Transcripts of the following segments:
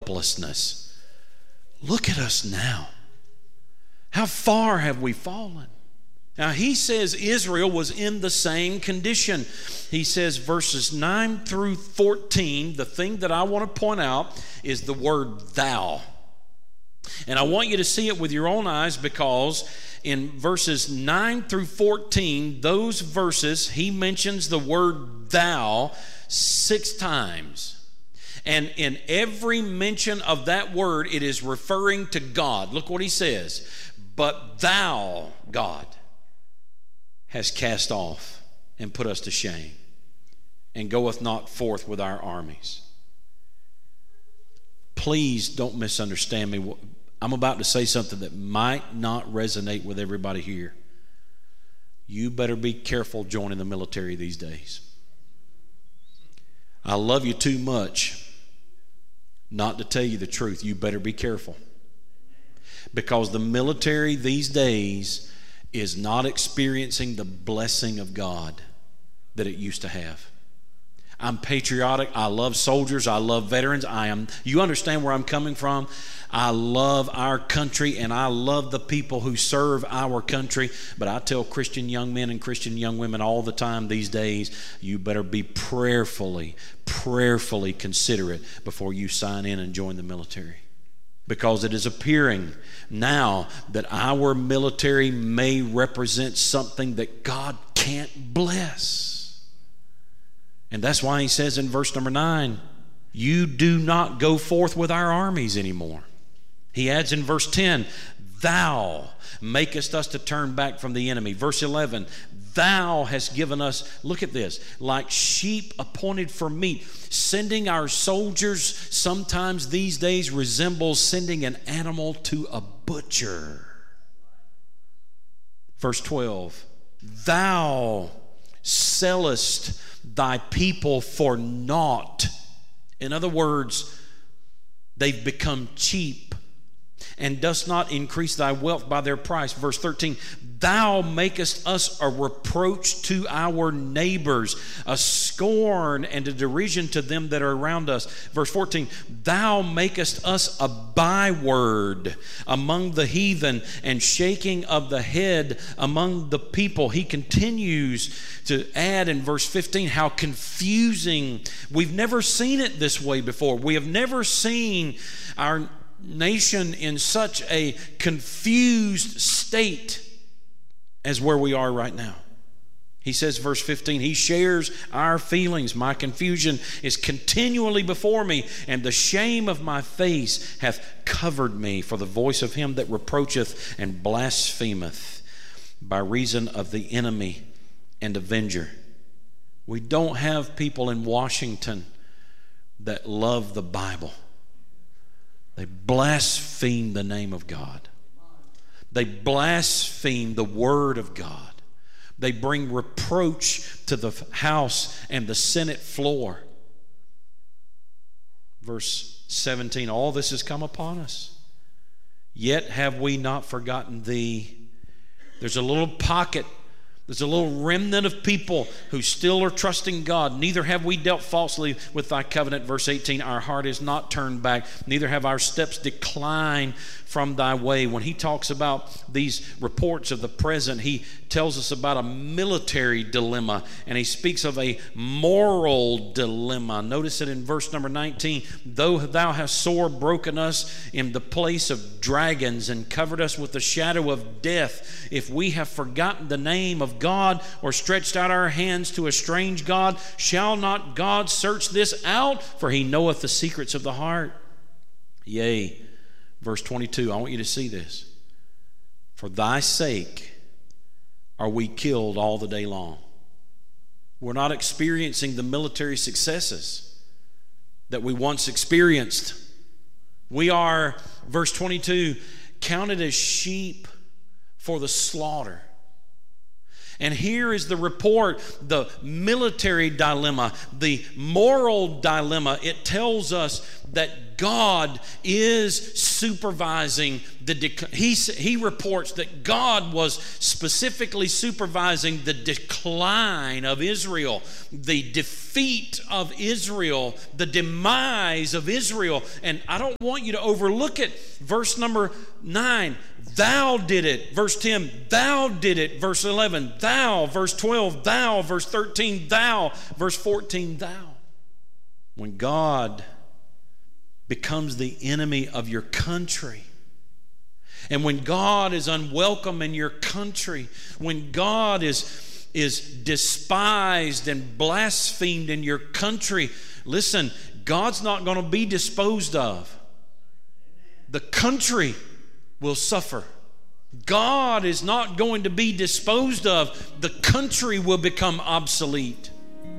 hopelessness. Look at us now. How far have we fallen? Now, he says Israel was in the same condition. He says verses 9 through 14, the thing that I want to point out is the word thou. And I want you to see it with your own eyes, because in verses 9 through 14, those verses, he mentions the word thou 6 times. And in every mention of that word, it is referring to God. Look what he says. But thou, God, has cast off and put us to shame, and goeth not forth with our armies. Please don't misunderstand me. I'm about to say something that might not resonate with everybody here. You better be careful joining the military these days. I love you too much not to tell you the truth. You better be careful, because the military these days is not experiencing the blessing of God that it used to have. I'm patriotic. I love soldiers. I love veterans. You understand where I'm coming from? I love our country, and I love the people who serve our country. But I tell Christian young men and Christian young women all the time these days, you better be prayerfully considerate before you sign in and join the military. Because it is appearing now that our military may represent something that God can't bless. And that's why he says in verse number 9, you do not go forth with our armies anymore. He adds in verse 10, thou makest us to turn back from the enemy. Verse 11, thou hast given us, look at this, like sheep appointed for meat. Sending our soldiers sometimes these days resembles sending an animal to a butcher. Verse 12, thou sellest thy people for naught. In other words, they've become cheap, and dost not increase thy wealth by their price. Verse 13, thou makest us a reproach to our neighbors, a scorn and a derision to them that are around us. Verse 14, thou makest us a byword among the heathen, and shaking of the head among the people. He continues to add in verse 15 how confusing. We've never seen it this way before. We have never seen our nation in such a confused state as where we are right now. He says, verse 15, he shares our feelings. My confusion is continually before me, and the shame of my face hath covered me. For the voice of him that reproacheth and blasphemeth by reason of the enemy and avenger. We don't have people in Washington that love the Bible. They blaspheme the name of God. They blaspheme the Word of God. They bring reproach to the House and the Senate floor. Verse 17, all this has come upon us. Yet have we not forgotten thee. There's a little pocket. There's a little remnant of people who still are trusting God. Neither have we dealt falsely with thy covenant. Verse 18, our heart is not turned back, neither have our steps declined from thy way. When he talks about these reports of the present, he tells us about a military dilemma, and he speaks of a moral dilemma. Notice it in verse number 19. Though thou hast sore broken us in the place of dragons, and covered us with the shadow of death, if we have forgotten the name of God, or stretched out our hands to a strange God, shall not God search this out? For he knoweth the secrets of the heart. Yea, verse 22, I want you to see this. For thy sake are we killed all the day long. We're not experiencing the military successes that we once experienced. We are, verse 22, counted as sheep for the slaughter. And here is the report, the military dilemma, the moral dilemma. It tells us that God is supervising he reports that God was specifically supervising the decline of Israel, the defeat of Israel, the demise of Israel. And I don't want you to overlook it. Verse number 9, thou did it. Verse 10, thou did it. Verse 11, thou. Verse 12, thou. Verse 13, thou. Verse 14, thou. When God becomes the enemy of your country, and when God is unwelcome in your country, when God is despised and blasphemed in your country, listen, God's not going to be disposed of. The country will suffer. God is not going to be disposed of. The country will become obsolete.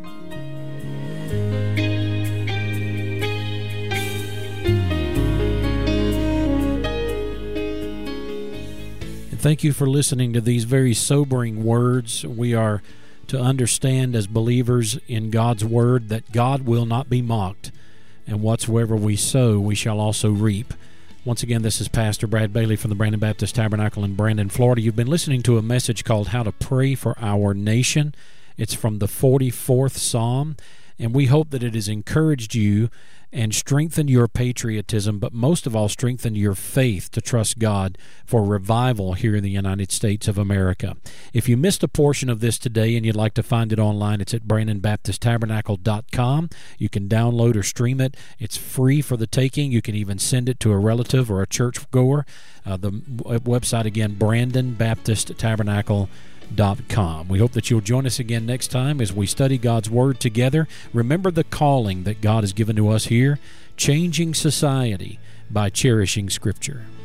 Thank you for listening to these very sobering words. We are to understand as believers in God's Word that God will not be mocked, and whatsoever we sow, we shall also reap. Once again, this is Pastor Brad Bailey from the Brandon Baptist Tabernacle in Brandon, Florida. You've been listening to a message called How to Pray for Our Nation. It's from the 44th Psalm, and we hope that it has encouraged you and strengthened your patriotism, but most of all strengthened your faith to trust God for revival here in the United States of America. If you missed a portion of this today and you'd like to find it online, it's at BrandonBaptistTabernacle.com. You can download or stream it. It's free for the taking. You can even send it to a relative or a churchgoer. The website again, BrandonBaptistTabernacle.com. We hope that you'll join us again next time as we study God's Word together. Remember the calling that God has given to us here, changing society by cherishing Scripture.